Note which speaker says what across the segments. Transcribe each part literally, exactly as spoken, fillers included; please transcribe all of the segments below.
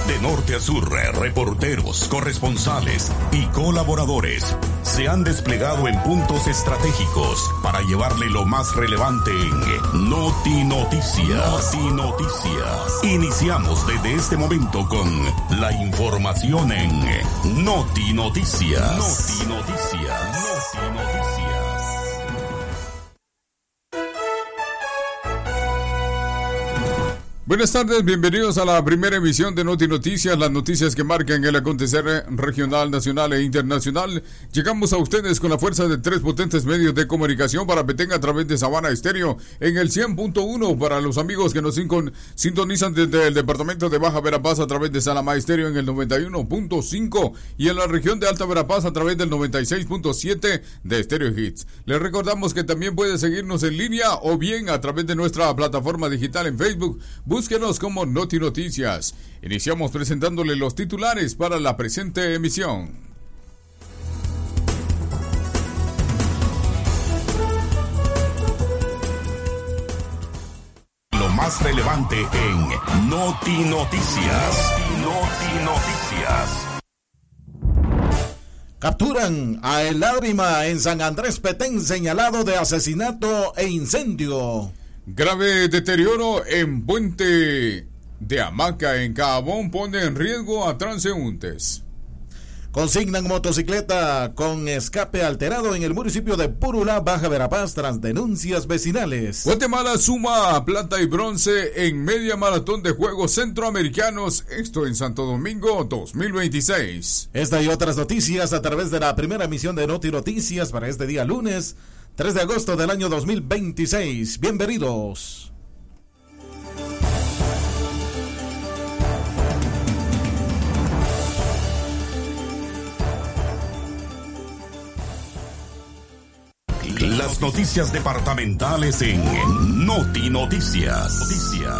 Speaker 1: De norte a sur, reporteros, corresponsales y colaboradores se han desplegado en puntos estratégicos para llevarle lo más relevante en Noti Noticias. Noti Noticias. Iniciamos desde este momento con la información en Noti Noticias. Noti Noticias. Noti Noticias.
Speaker 2: Buenas tardes, bienvenidos a la primera emisión de Noti Noticias, las noticias que marcan el acontecer regional, nacional e internacional. Llegamos a ustedes con la fuerza de tres potentes medios de comunicación para Petén a través de Sabana Estéreo en el cien punto uno, para los amigos que nos sintonizan desde el departamento de Baja Verapaz a través de Salamá Estéreo en el noventa y uno punto cinco y en la región de Alta Verapaz a través del noventa y seis punto siete de Stereo Hits. Les recordamos que también puede seguirnos en línea o bien a través de nuestra plataforma digital en Facebook. Búsquenos como Noti Noticias. Iniciamos presentándole los titulares para la presente emisión.
Speaker 1: Lo más relevante en Noti Noticias. Noti Noticias.
Speaker 3: Capturan a El Lágrima en San Andrés Petén, señalado de asesinato e incendio.
Speaker 2: Grave deterioro en puente de hamaca en Caabón pone en riesgo a transeúntes.
Speaker 3: Consignan motocicleta con escape alterado en el municipio de Purulá, Baja Verapaz, tras denuncias vecinales.
Speaker 2: Guatemala suma plata y bronce en media maratón de Juegos Centroamericanos, esto en Santo Domingo dos mil veintiséis.
Speaker 3: Esta y otras noticias a través de la primera emisión de Noti Noticias para este día lunes tres de agosto del año dos mil veintiséis. Bienvenidos.
Speaker 1: Las noticias departamentales en Noti Noticias. Noticias.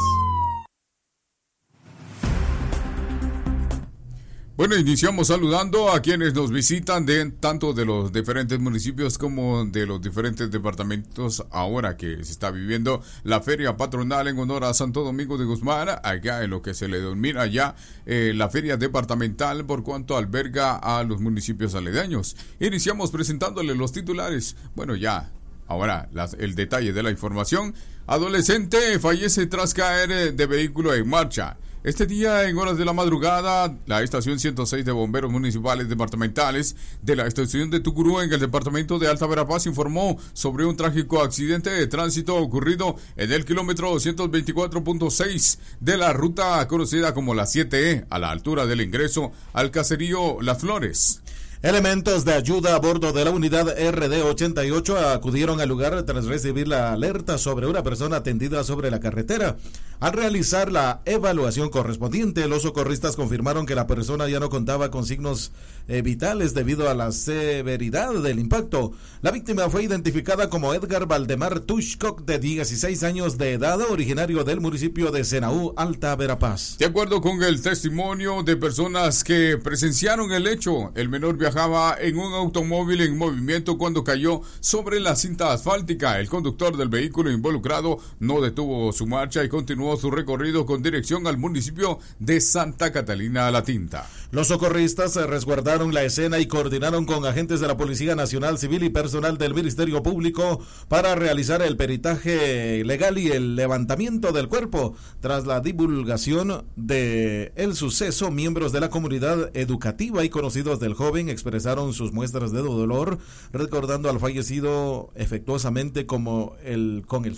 Speaker 2: Bueno, iniciamos saludando a quienes nos visitan de tanto de los diferentes municipios como de los diferentes departamentos ahora que se está viviendo la feria patronal en honor a Santo Domingo de Guzmán, allá en lo que se le denomina ya eh, la feria departamental por cuanto alberga a los municipios aledaños. Iniciamos presentándole los titulares. Bueno, ya, ahora las, el detalle de la información. Adolescente fallece tras caer de vehículo en marcha. Este día, en horas de la madrugada, la estación ciento seis de bomberos municipales departamentales de la estación de Tucurú en el departamento de Alta Verapaz informó sobre un trágico accidente de tránsito ocurrido en el kilómetro doscientos veinticuatro punto seis de la ruta conocida como la siete E, a la altura del ingreso al caserío Las Flores.
Speaker 3: Elementos de ayuda a bordo de la unidad R D ochenta y ocho acudieron al lugar tras recibir la alerta sobre una persona tendida sobre la carretera. Al realizar la evaluación correspondiente, los socorristas confirmaron que la persona ya no contaba con signos eh, vitales debido a la severidad del impacto. La víctima fue identificada como Edgar Valdemar Tushkok, de dieciséis años de edad, originario del municipio de Senaú, Alta Verapaz.
Speaker 2: De acuerdo con el testimonio de personas que presenciaron el hecho, el menor viajaba en un automóvil en movimiento cuando cayó sobre la cinta asfáltica. El conductor del vehículo involucrado no detuvo su marcha y continuó su recorrido con dirección al municipio de Santa Catalina La Tinta.
Speaker 3: Los socorristas resguardaron la escena y coordinaron con agentes de la Policía Nacional Civil y personal del Ministerio Público para realizar el peritaje legal y el levantamiento del cuerpo. Tras la divulgación de el suceso, miembros de la comunidad educativa y conocidos del joven expresaron sus muestras de dolor, recordando al fallecido efectuosamente como el con el